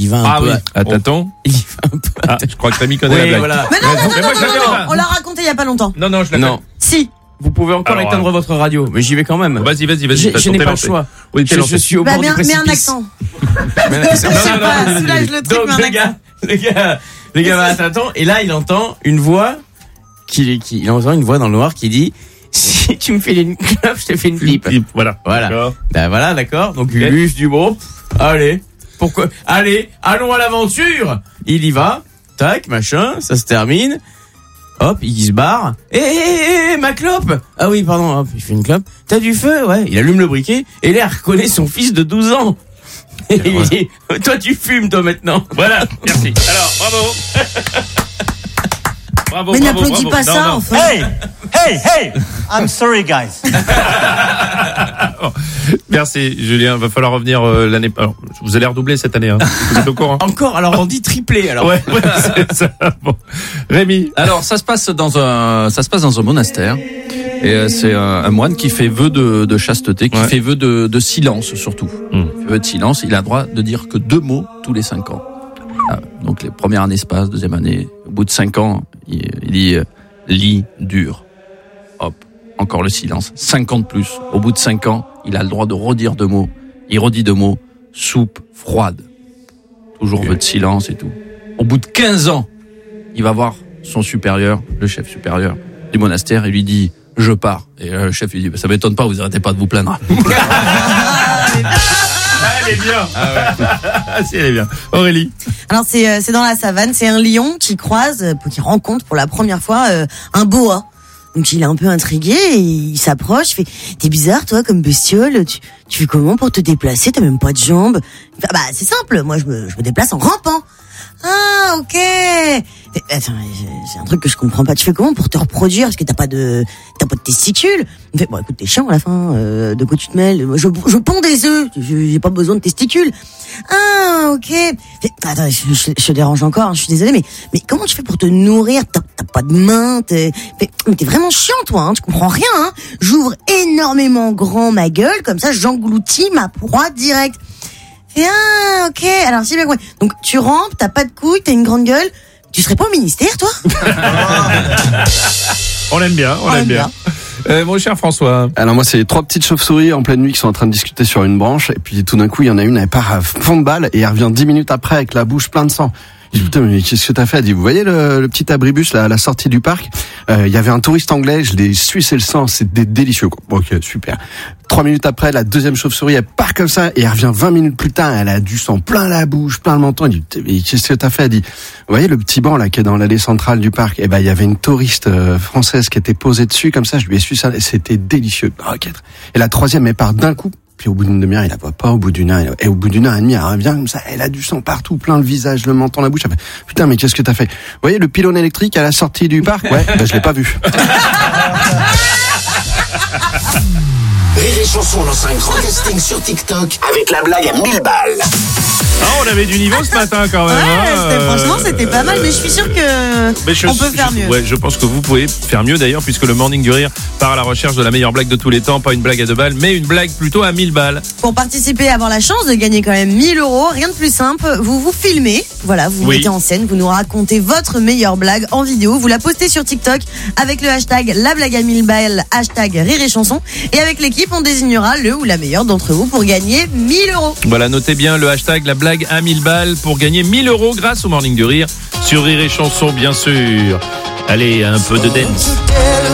y va un peu. Oui. À tâtons. Il y va un peu. Je crois que Rémi connaît la blague. Voilà. Mais non, moi, on l'a raconté il y a pas longtemps. Non, je l'ai Non. Si. Vous pouvez encore Alors, éteindre votre radio, mais j'y vais quand même. Vas-y. Je n'ai pas le choix. Oui, Je suis au bord du Mets un précipice. accent. Je sais pas, soulage le truc, Donc mais un le gars va à tâtons et là il entend une voix il entend une voix dans le noir qui dit si tu me fais une clope, je te fais une pipe. Voilà. Voilà. Ben voilà, d'accord. Donc lui je dis bon, allez, pourquoi allez, allons à l'aventure. Il y va, tac, machin, ça se termine. Hop, il se barre. Ma clope. Ah oui, pardon, hop, il fait une clope. T'as du feu? Ouais, il allume le briquet et là il reconnaît son fils de 12 ans. Et il lui dit, toi tu fumes toi maintenant. Voilà, merci. Alors, bravo. Bravo. Mais n'applaudis pas ça, enfin. Hey! I'm sorry, guys. Merci, Julien. Va falloir revenir l'année. Alors, vous allez redoubler cette année, hein. Vous êtes au courant? Encore, alors on dit triplé, alors. Ouais, c'est ça. Bon. Rémi. Alors, ça se passe dans un monastère. Et c'est un moine qui fait vœu de chasteté, qui fait vœu de silence surtout. Il fait vœu de silence. Il a le droit de dire que 2 mots tous les 5 ans. Donc les premières années se passent, deuxième année. Au bout de 5 ans, il dit lit dur. Hop, encore le silence. 5 ans de plus. Au bout de 5 ans, il a le droit de redire 2 mots. Il redit 2 mots. Soupe froide. Toujours vœu de silence et tout. Au bout de 15 ans, il va voir son supérieur, le chef supérieur du monastère, et lui dit je pars. Et le chef lui dit ça m'étonne pas, vous arrêtez pas de vous plaindre. Elle est bien. Si, elle est bien. Aurélie. Alors c'est dans la savane, c'est un lion qui rencontre pour la première fois un boa. Donc il est un peu intrigué et il s'approche, il fait t'es bizarre toi comme bestiole, tu fais comment pour te déplacer, t'as même pas de jambes. Il fait, bah c'est simple, moi je me déplace en rampant. Ah ok. Attends, c'est un truc que je comprends pas. Tu fais comment pour te reproduire parce que t'as pas de testicules? Il fait bon écoute t'es chiant à la fin. De quoi tu te mêles? Moi, je ponds des œufs. J'ai pas besoin de testicules. Ah ok. Attends, je te dérange encore. Hein, je suis désolée mais comment tu fais pour te nourrir? T'as pas de main. Mais t'es vraiment chiant toi. Hein, tu comprends rien. Hein. J'ouvre énormément grand ma gueule comme ça j'engloutis ma proie direct. Ah, ok. Alors, c'est bien compris. Donc, tu rampes, t'as pas de couilles, t'as une grande gueule. Tu serais pas au ministère, toi? On l'aime bien. Mon cher François. Alors moi, c'est 3 petites chauves-souris en pleine nuit qui sont en train de discuter sur une branche. Et puis, tout d'un coup, il y en a une, elle part à fond de balle et elle revient 10 minutes après avec la bouche pleine de sang. Je dis, putain, mais qu'est-ce que t'as fait? Elle dit, vous voyez le petit abribus là, à la sortie du parc? Il y avait un touriste anglais, je l'ai sucé le sang, c'était délicieux, quoi. Ok, super. 3 minutes après, la deuxième chauve-souris, elle part comme ça, et elle revient 20 minutes plus tard, elle a du sang plein la bouche, plein le menton. Elle dit, mais qu'est-ce que t'as fait? Elle dit, vous voyez le petit banc là, qui est dans l'allée centrale du parc? Eh ben, il y avait une touriste française qui était posée dessus, comme ça, je lui ai su ça, c'était délicieux. Ok. Et la troisième, elle part d'un coup. Puis au bout d'une demi-heure, il la voit pas. Au bout d'une heure, et au bout d'une heure et demie, elle revient comme ça. Elle a du sang partout, plein le visage, le menton, la bouche. Elle fait, putain, mais qu'est-ce que t'as fait? Vous voyez le pylône électrique à la sortie du parc? Ouais, ben je l'ai pas vu. Rire et Chanson lance un grand casting sur TikTok avec la blague à 1000 balles. Ah, on avait du niveau ce matin quand même. Franchement, c'était pas mal, mais je suis sûr que on peut faire mieux. Ouais, je pense que vous pouvez faire mieux d'ailleurs, puisque le Morning du Rire part à la recherche de la meilleure blague de tous les temps. Pas une blague à 2 balles, mais une blague plutôt à 1000 balles. Pour participer, avoir la chance de gagner quand même 1000 €, rien de plus simple. Vous vous filmez, voilà, vous mettez en scène, vous nous racontez votre meilleure blague en vidéo, vous la postez sur TikTok avec le hashtag la blague à 1000 balles, hashtag Rire et Chanson, et avec l'équipe, on désignera le ou la meilleure d'entre vous pour gagner 1000 €. Voilà, notez bien le hashtag la blague à 1000 balles pour gagner 1000 € grâce au Morning du Rire sur Rire et Chanson, bien sûr. Allez, un peu de dance.